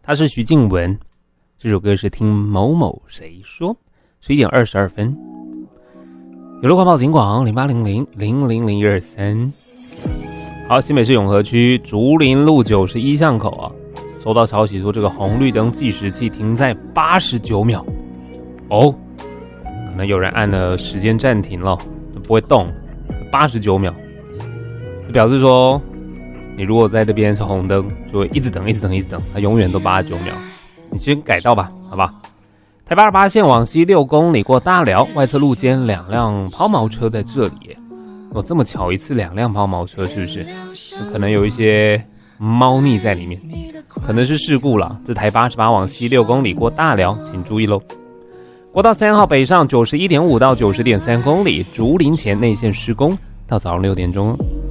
他是徐静雯，这首歌是听某某谁说，11点22分。有路快报警广0800000123。好，新北市永和区竹林路91巷口啊，收到消息说这个红绿灯计时器停在89秒。哦，可能有人按了时间暂停了，不会动。89秒，就表示说，你如果在这边是红灯，就会一直等，它永远都89秒。你先改道吧，好吧？台北28线往西6公里过大寮，外侧路肩2辆抛锚车在这里耶。这么巧，一次2辆抛锚车，是不是？可能有一些猫腻在里面，可能是事故啦。这台88往西6公里过大寮，请注意咯。国道3号北上91.5到90.3公里，竹林前内线施工，到早上6点钟。